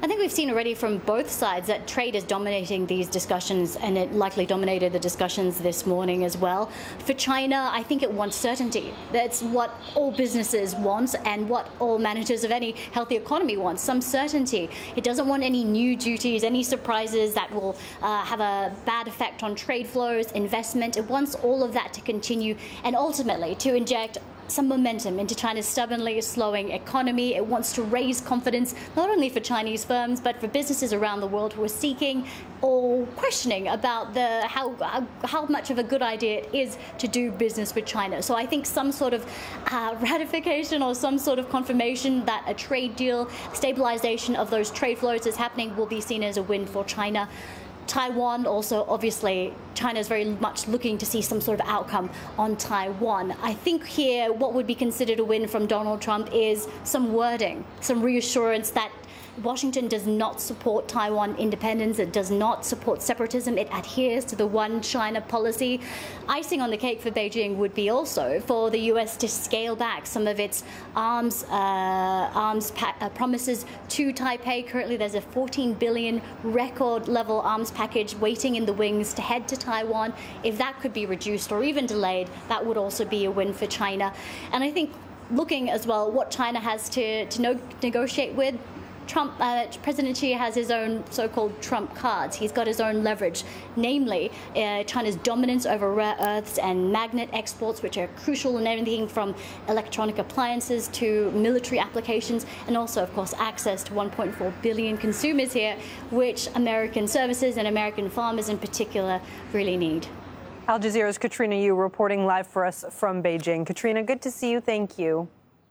I think we've seen already from both sides that trade is dominating these discussions, and it likely dominated the discussions this morning as well. For China, I think it wants certainty. That's what all businesses want and what all managers of any healthy economy want, some certainty. It doesn't want any new duties, any surprises that will have a bad effect on trade flows, investment. It wants all of that to continue and ultimately to inject some momentum into China's stubbornly slowing economy. It wants to raise confidence not only for Chinese firms but for businesses around the world who are seeking or questioning about how much of a good idea it is to do business with China. So I think some sort of ratification or some sort of confirmation that a trade deal, stabilization of those trade flows is happening will be seen as a win for China. Taiwan also, obviously, China is very much looking to see some sort of outcome on Taiwan. I think here what would be considered a win from Donald Trump is some wording, some reassurance that Washington does not support Taiwan independence. It does not support separatism. It adheres to the one China policy. Icing on the cake for Beijing would be also for the U.S. to scale back some of its arms promises to Taipei. Currently, there's a $14 billion record-level arms package waiting in the wings to head to Taiwan. If that could be reduced or even delayed, that would also be a win for China. And I think looking as well what China has to negotiate with, President Xi has his own so-called Trump cards. He's got his own leverage, namely China's dominance over rare earths and magnet exports, which are crucial in everything from electronic appliances to military applications, and also, of course, access to 1.4 billion consumers here, which American services and American farmers in particular really need. Al Jazeera's Katrina Yu reporting live for us from Beijing. Katrina, good to see you. Thank you.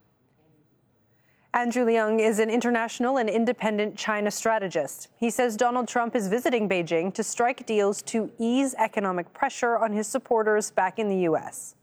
Andrew Leung is an international and independent China strategist. He says Donald Trump is visiting Beijing to strike deals to ease economic pressure on his supporters back in the U.S.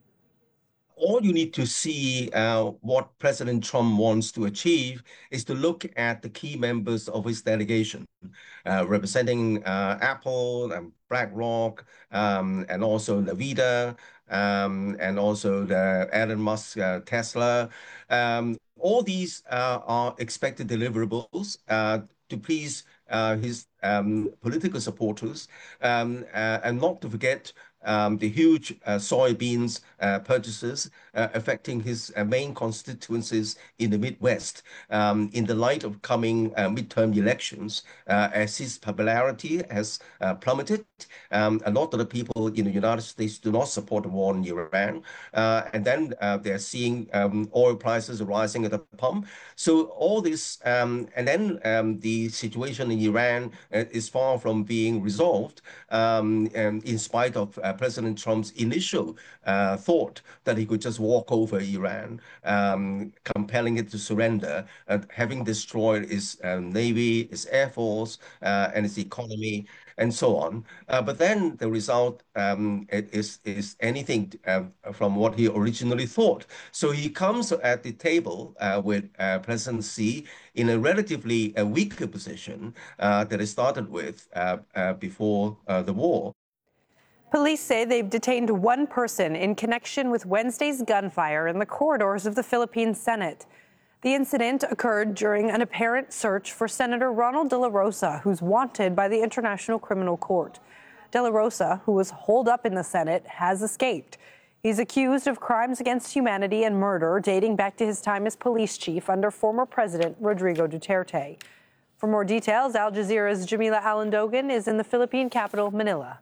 All you need to see what President Trump wants to achieve is to look at the key members of his delegation, representing Apple and BlackRock, and also Nvidia, and also the Elon Musk Tesla. All these are expected deliverables to please his political supporters, and not to forget the huge soybeans purchases affecting his main constituencies in the Midwest. In the light of coming midterm elections, as his popularity has plummeted, a lot of the people in the United States do not support the war in Iran. And then they're seeing oil prices rising at the pump. So all this, and then the situation in Iran is far from being resolved, in spite of President Trump's initial thought that he could just walk over Iran, compelling it to surrender, having destroyed its navy, its air force, and its economy, and so on. But then the result is anything from what he originally thought. So he comes at the table with President Xi in a relatively weaker position that he started with before the war. Police say they've detained one person in connection with Wednesday's gunfire in the corridors of the Philippine Senate. The incident occurred during an apparent search for Senator Ronald De La Rosa, who's wanted by the International Criminal Court. De La Rosa, who was holed up in the Senate, has escaped. He's accused of crimes against humanity and murder dating back to his time as police chief under former President Rodrigo Duterte. For more details, Al Jazeera's Jamila Alandogan is in the Philippine capital, Manila.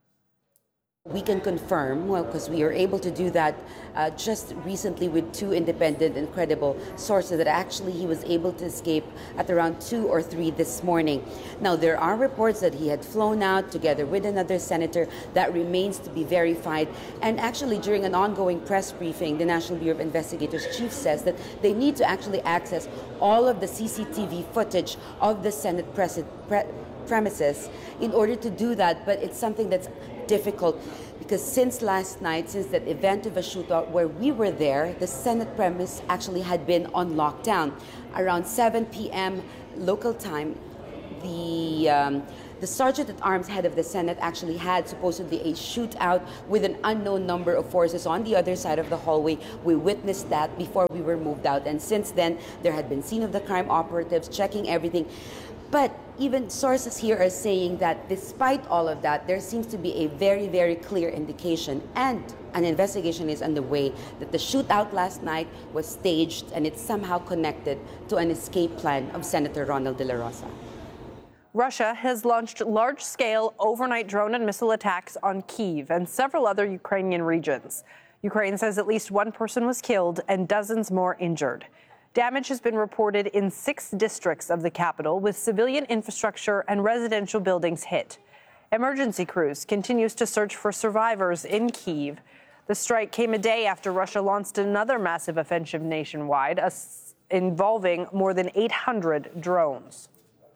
We can confirm, well, because we are able to do that just recently with two independent and credible sources, that actually he was able to escape at around 2 or 3 this morning. Now, there are reports that he had flown out together with another senator. That remains to be verified. And actually, during an ongoing press briefing, the National Bureau of Investigators chief says that they need to actually access all of the CCTV footage of the Senate premises in order to do that. But it's something that's difficult because since last night, since that event of a shootout where we were there, the Senate premise actually had been on lockdown. Around 7 p.m. local time, the the sergeant-at-arms head of the Senate actually had supposedly a shootout with an unknown number of forces on the other side of the hallway. We witnessed that before we were moved out, and since then there had been scene of the crime operatives checking everything. But even sources here are saying that despite all of that, there seems to be a very, very clear indication, and an investigation is underway, that the shootout last night was staged and it's somehow connected to an escape plan of Senator Ronald De La Rosa. Russia has launched large-scale overnight drone and missile attacks on Kyiv and several other Ukrainian regions. Ukraine says at least one person was killed and dozens more injured. Damage has been reported in 6 districts of the capital, with civilian infrastructure and residential buildings hit. Emergency crews continues to search for survivors in Kyiv. The strike came a day after Russia launched another massive offensive nationwide, involving more than 800 drones.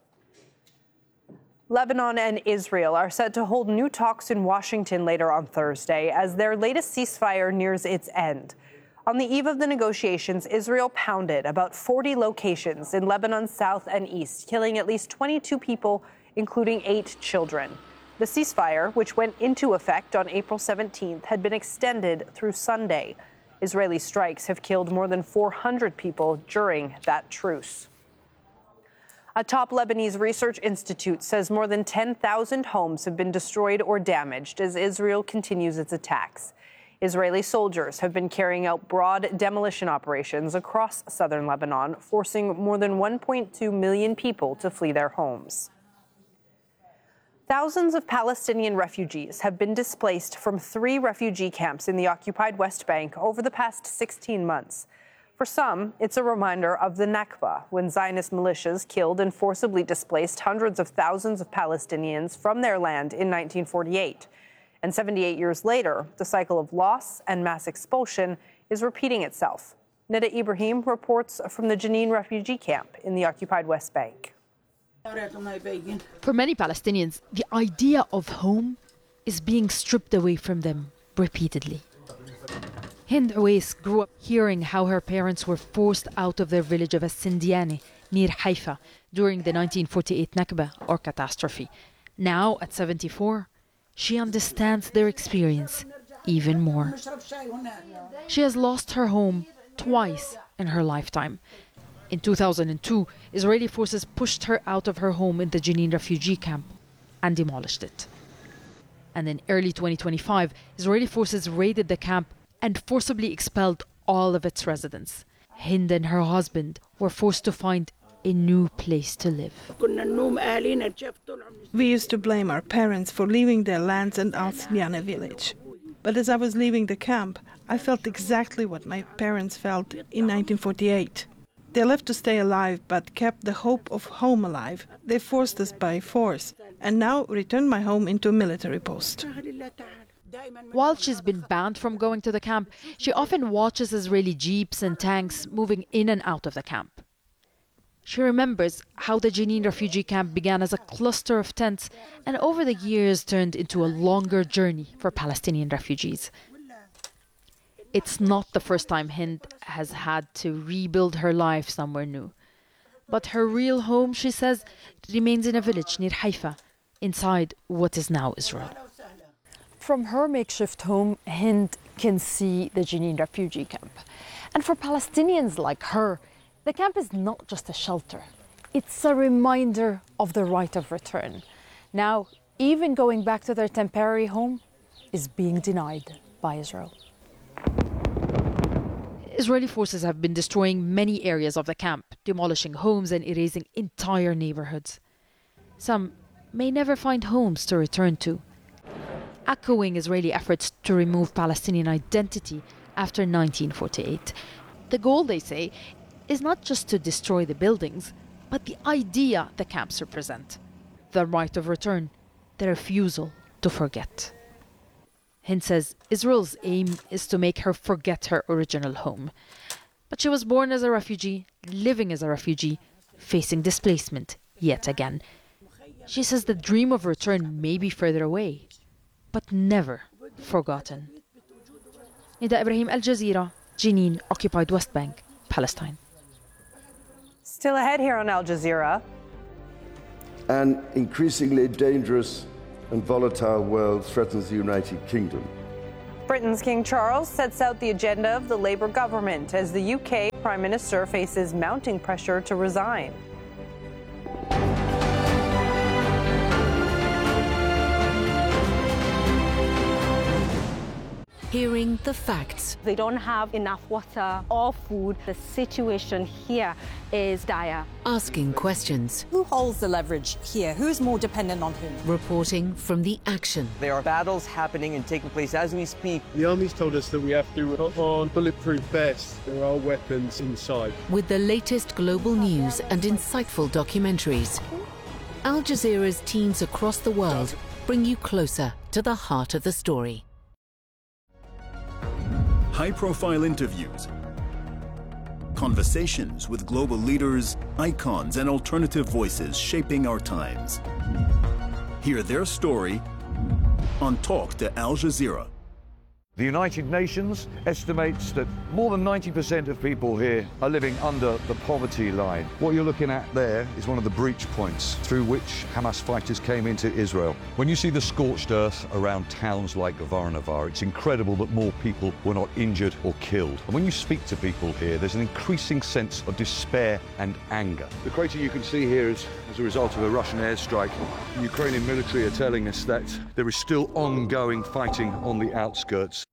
Lebanon and Israel are set to hold new talks in Washington later on Thursday as their latest ceasefire nears its end. On the eve of the negotiations, Israel pounded about 40 locations in Lebanon's south and east, killing at least 22 people, including 8 children. The ceasefire, which went into effect on April 17th, had been extended through Sunday. Israeli strikes have killed more than 400 people during that truce. A top Lebanese research institute says more than 10,000 homes have been destroyed or damaged as Israel continues its attacks. Israeli soldiers have been carrying out broad demolition operations across southern Lebanon, forcing more than 1.2 million people to flee their homes. Thousands of Palestinian refugees have been displaced from 3 refugee camps in the occupied West Bank over the past 16 months. For some, it's a reminder of the Nakba, when Zionist militias killed and forcibly displaced hundreds of thousands of Palestinians from their land in 1948. And 78 years later, the cycle of loss and mass expulsion is repeating itself. Nida Ibrahim reports from the Jenin refugee camp in the occupied West Bank. For many Palestinians, the idea of home is being stripped away from them repeatedly. Hind Uwais grew up hearing how her parents were forced out of their village of As-Sindiani near Haifa during the 1948 Nakba, or catastrophe. Now, at 74, she understands their experience even more. She has lost her home twice in her lifetime. In 2002, Israeli forces pushed her out of her home in the Jenin refugee camp and demolished it. And in early 2025, Israeli forces raided the camp and forcibly expelled all of its residents. Hind and her husband were forced to find a new place to live. We used to blame our parents for leaving their lands and Al-Sindiani village. But as I was leaving the camp, I felt exactly what my parents felt in 1948. They left to stay alive, but kept the hope of home alive. They forced us by force, and now returned my home into a military post. While she's been banned from going to the camp, she often watches Israeli jeeps and tanks moving in and out of the camp. She remembers how the Jenin refugee camp began as a cluster of tents and over the years turned into a longer journey for Palestinian refugees. It's not the first time Hind has had to rebuild her life somewhere new. But her real home, she says, remains in a village near Haifa, inside what is now Israel. From her makeshift home, Hind can see the Jenin refugee camp. And for Palestinians like her, the camp is not just a shelter. It's a reminder of the right of return. Now, even going back to their temporary home is being denied by Israel. Israeli forces have been destroying many areas of the camp, demolishing homes and erasing entire neighborhoods. Some may never find homes to return to, echoing Israeli efforts to remove Palestinian identity after 1948. The goal, they say, is not just to destroy the buildings, but the idea the camps represent. The right of return, the refusal to forget. Hind says Israel's aim is to make her forget her original home. But she was born as a refugee, living as a refugee, facing displacement yet again. She says the dream of return may be further away, but never forgotten. Nida Ibrahim, Al Jazeera, Jenin, occupied West Bank, Palestine. Still ahead here on Al Jazeera. An increasingly dangerous and volatile world threatens the United Kingdom. Britain's King Charles sets out the agenda of the Labour government as the UK Prime Minister faces mounting pressure to resign. Hearing the facts. They don't have enough water or food. The situation here is dire. Asking questions. Who holds the leverage here? Who's more dependent on whom? Reporting from the action. There are battles happening and taking place as we speak. The army's told us that we have to put on bulletproof vests. There are weapons inside. With the latest global news and insightful documentaries, Al Jazeera's teams across the world bring you closer to the heart of the story. High-profile interviews, conversations with global leaders, icons, and alternative voices shaping our times. Hear their story on Talk to Al Jazeera. The United Nations estimates that more than 90% of people here are living under the poverty line. What you're looking at there is one of the breach points through which Hamas fighters came into Israel. When you see the scorched earth around towns like Varnavar, it's incredible that more people were not injured or killed. And when you speak to people here, there's an increasing sense of despair and anger. The crater you can see here is as a result of a Russian airstrike. The Ukrainian military are telling us that there is still ongoing fighting on the outskirts.